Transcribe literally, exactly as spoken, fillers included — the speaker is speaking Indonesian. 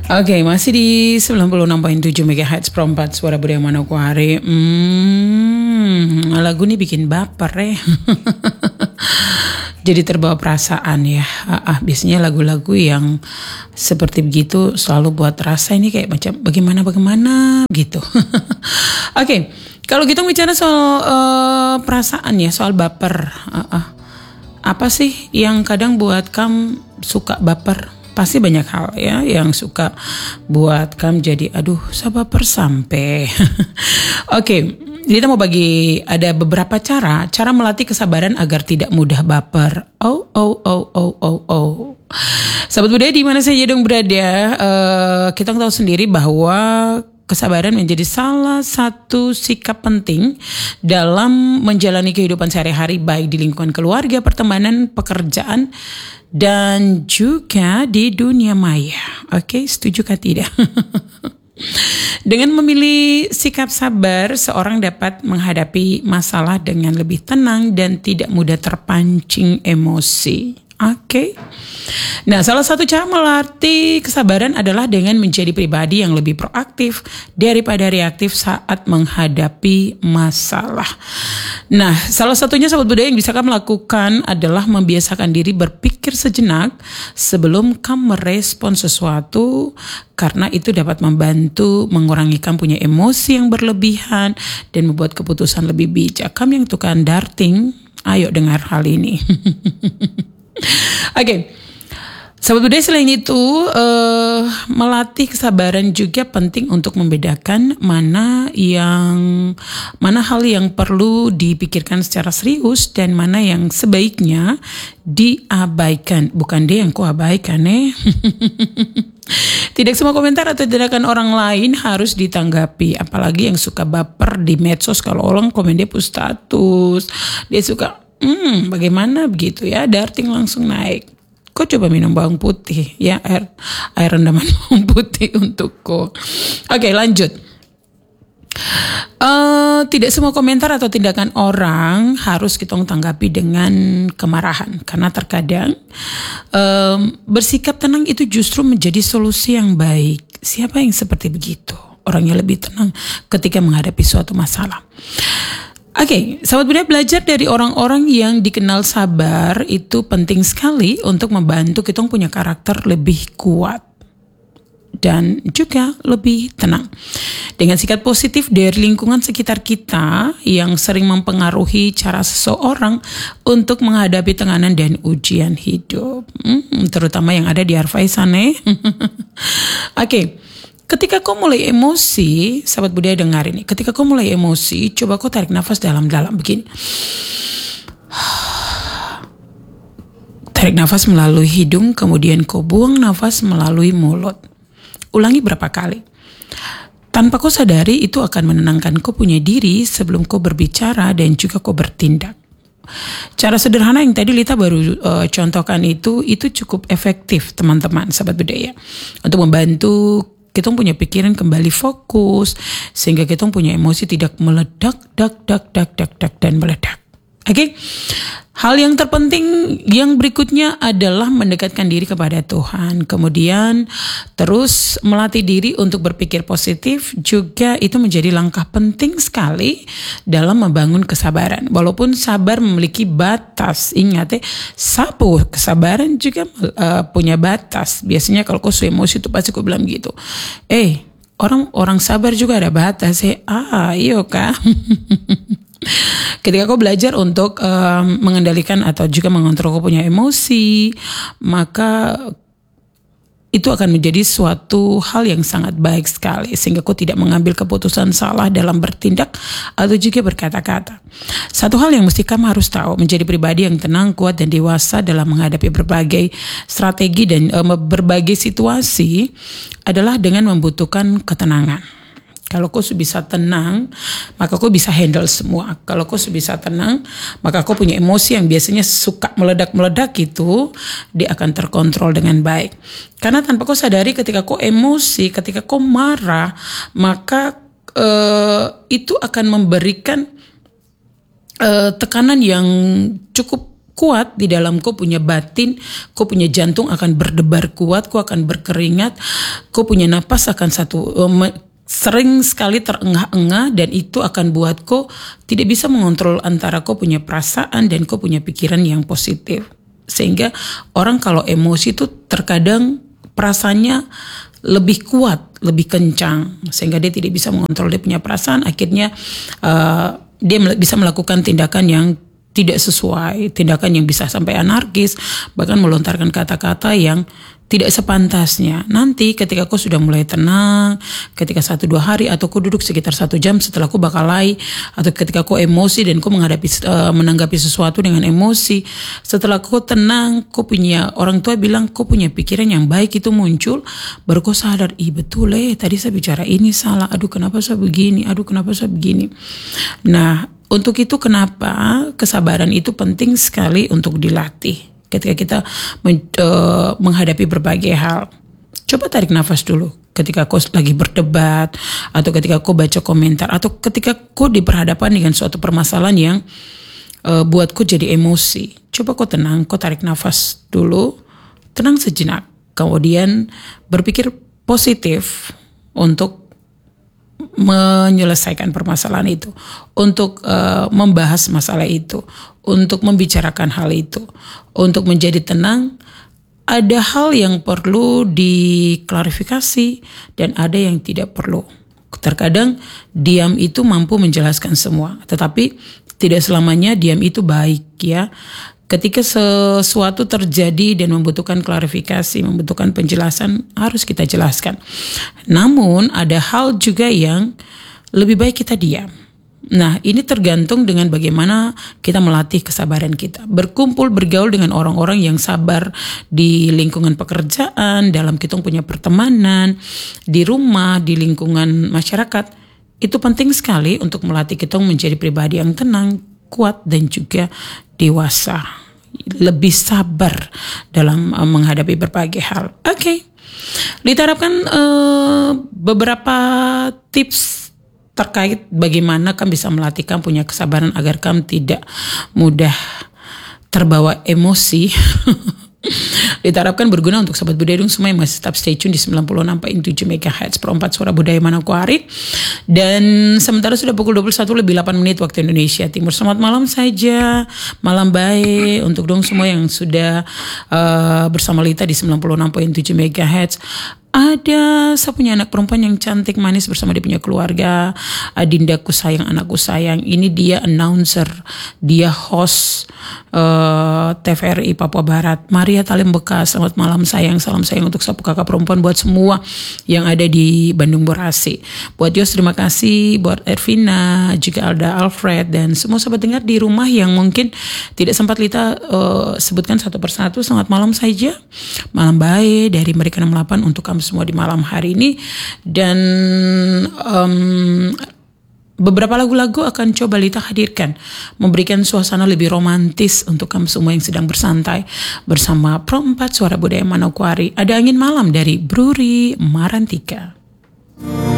Oke, masih di sembilan puluh enam koma tujuh megahertz Perempat Suara Budaya Manokwari. Hmm, lagu ini bikin baper ya. Jadi terbawa perasaan ya. Ah, ah, biasanya lagu-lagu yang seperti begitu selalu buat rasa ini kayak macam bagaimana-bagaimana gitu. Oke, kalau kita bicara soal uh, perasaan ya, soal baper. Uh, uh. Apa sih yang kadang buat kamu suka baper? Pasti banyak hal ya yang suka buat kamu jadi aduh saya baper sampai. Oke, kita mau bagi ada beberapa cara cara melatih kesabaran agar tidak mudah baper. Oh oh oh oh oh oh. Sahabat budaya di mana saja dong berada, uh, kita tahu sendiri bahwa kesabaran menjadi salah satu sikap penting dalam menjalani kehidupan sehari-hari, baik di lingkungan keluarga, pertemanan, pekerjaan, dan juga di dunia maya. Oke, setuju kah tidak? Dengan memilih sikap sabar, seorang dapat menghadapi masalah dengan lebih tenang dan tidak mudah terpancing emosi. Oke, okay. Nah salah satu cara melatih kesabaran adalah dengan menjadi pribadi yang lebih proaktif daripada reaktif saat menghadapi masalah. Nah salah satunya sahabat budaya yang bisa kamu lakukan adalah membiasakan diri berpikir sejenak sebelum kamu merespon sesuatu, karena itu dapat membantu mengurangi kamu punya emosi yang berlebihan dan membuat keputusan lebih bijak. Kamu yang tukang darting, ayo dengar hal ini. Oke, okay. Sahabat budaya selain itu uh, melatih kesabaran juga penting untuk membedakan mana yang mana hal yang perlu dipikirkan secara serius dan mana yang sebaiknya diabaikan. Bukan deh yang ku abaikan eh. Tidak semua komentar atau tindakan orang lain harus ditanggapi, apalagi yang suka baper di medsos. Kalau orang komen dia push status, dia suka Hmm, bagaimana begitu ya? Darting langsung naik. Kok coba minum bawang putih ya, air air rendaman bawang putih untukku. Oke, lanjut. Uh, tidak semua komentar atau tindakan orang harus kita tanggapi dengan kemarahan, karena terkadang um, bersikap tenang itu justru menjadi solusi yang baik. Siapa yang seperti begitu? Orangnya lebih tenang ketika menghadapi suatu masalah. Oke, okay, sahabat budaya, belajar dari orang-orang yang dikenal sabar itu penting sekali untuk membantu kita punya karakter lebih kuat dan juga lebih tenang. Dengan sikap positif dari lingkungan sekitar kita yang sering mempengaruhi cara seseorang untuk menghadapi tekanan dan ujian hidup, hmm, terutama yang ada di Arfaisan eh. Oke. Okay. Ketika kau mulai emosi, sahabat budaya dengar ini. Ketika kau mulai emosi, coba kau tarik nafas dalam-dalam begini. Tarik nafas melalui hidung, kemudian kau buang nafas melalui mulut. Ulangi berapa kali. Tanpa kau sadari, itu akan menenangkan kau punya diri sebelum kau berbicara dan juga kau bertindak. Cara sederhana yang tadi Lita baru uh, contohkan itu, itu cukup efektif teman-teman, sahabat budaya. Untuk membantu kita punya pikiran kembali fokus, sehingga kita punya emosi tidak meledak, dak, dak, dak, dak, dak, dan meledak. Oke, okay? Hal yang terpenting yang berikutnya adalah mendekatkan diri kepada Tuhan. Kemudian terus melatih diri untuk berpikir positif juga itu menjadi langkah penting sekali dalam membangun kesabaran. Walaupun sabar memiliki batas, ingat ya, sapu kesabaran juga uh, punya batas. Biasanya kalau kau su emosi itu pasti kau bilang gitu. Eh, orang orang sabar juga ada batas ya. Ah, iya kah? Ketika kau belajar untuk um, mengendalikan atau juga mengontrol kau punya emosi, maka itu akan menjadi suatu hal yang sangat baik sekali, sehingga kau tidak mengambil keputusan salah dalam bertindak atau juga berkata-kata. Satu hal yang mesti kamu harus tahu, menjadi pribadi yang tenang, kuat, dan dewasa dalam menghadapi berbagai strategi dan um, berbagai situasi adalah dengan membutuhkan ketenangan. Kalau kau bisa tenang, maka kau bisa handle semua. Kalau kau bisa tenang, maka kau punya emosi yang biasanya suka meledak-meledak itu, dia akan terkontrol dengan baik. Karena tanpa kau sadari ketika kau emosi, ketika kau marah, maka uh, itu akan memberikan uh, tekanan yang cukup kuat di dalam kau punya batin, kau punya jantung akan berdebar kuat, kau akan berkeringat, kau punya napas akan satu um, sering sekali terengah-engah, dan itu akan buat kau tidak bisa mengontrol antara kau punya perasaan dan kau punya pikiran yang positif. Sehingga orang kalau emosi itu terkadang perasaannya lebih kuat, lebih kencang, sehingga dia tidak bisa mengontrol dia punya perasaan. Akhirnya uh, dia bisa melakukan tindakan yang tidak sesuai, tindakan yang bisa sampai anarkis, bahkan melontarkan kata-kata yang tidak sepantasnya. Nanti ketika kau sudah mulai tenang, ketika satu dua hari atau kau duduk sekitar satu jam setelah kau bakalai, atau ketika kau emosi dan kau menghadapi uh, menanggapi sesuatu dengan emosi, setelah kau tenang, kau punya orang tua bilang kau punya pikiran yang baik itu muncul, baru kau sadar, ih betul eh tadi saya bicara ini salah, aduh kenapa saya begini, aduh kenapa saya begini. Nah, untuk itu kenapa kesabaran itu penting sekali untuk dilatih. Ketika kita men, uh, menghadapi berbagai hal, coba tarik nafas dulu. Ketika kau lagi berdebat, atau ketika kau baca komentar, atau ketika kau diperhadapkan dengan suatu permasalahan yang uh, buat kau jadi emosi, coba kau tenang, kau tarik nafas dulu, tenang sejenak, kemudian berpikir positif untuk menyelesaikan permasalahan itu, untuk uh, membahas masalah itu, untuk membicarakan hal itu, untuk menjadi tenang. Ada hal yang perlu diklarifikasi dan ada yang tidak perlu. Terkadang diam itu mampu menjelaskan semua, tetapi tidak selamanya diam itu baik ya. Ketika sesuatu terjadi dan membutuhkan klarifikasi, membutuhkan penjelasan, harus kita jelaskan. Namun ada hal juga yang lebih baik kita diam. Nah, ini tergantung dengan bagaimana kita melatih kesabaran kita. Berkumpul, bergaul dengan orang-orang yang sabar di lingkungan pekerjaan, dalam kita punya pertemanan, di rumah, di lingkungan masyarakat. Itu penting sekali untuk melatih kita menjadi pribadi yang tenang, kuat, dan juga dewasa, lebih sabar dalam uh, menghadapi berbagai hal. Oke, okay. Lita harapkan uh, beberapa tips terkait bagaimana kamu bisa melatih kamu punya kesabaran agar kamu tidak mudah terbawa emosi. Lita harapkan berguna untuk sahabat budaya dong semua yang masih tetap stay tune di sembilan puluh enam koma tujuh megahertz per empat Suara Budaya Manokwari. Dan sementara sudah pukul dua puluh satu lebih delapan menit waktu Indonesia Timur. Selamat malam saja, malam baik untuk dong semua yang sudah uh, bersama Lita di sembilan puluh enam koma tujuh megahertz. Ada saya punya anak perempuan yang cantik manis bersama dia punya keluarga. Adindaku sayang, anakku sayang. Ini dia announcer, dia host uh, T V R I Papua Barat, Maria Talim Bekas. Selamat malam sayang, salam sayang untuk sapu kakak perempuan buat semua yang ada di Bandung Borasi. Buat Yos terima kasih, buat Ervina, juga Alda, Alfred, dan semua sahabat dengar di rumah yang mungkin tidak sempat Lita uh, sebutkan satu persatu. Selamat malam saja, malam baik dari Mereka enam puluh delapan untuk kamu semua di malam hari ini. Dan um, beberapa lagu-lagu akan coba Lita hadirkan, memberikan suasana lebih romantis untuk kamu semua yang sedang bersantai bersama Pro empat Suara Budaya Manokwari. Ada Angin Malam dari Bruri Marantika.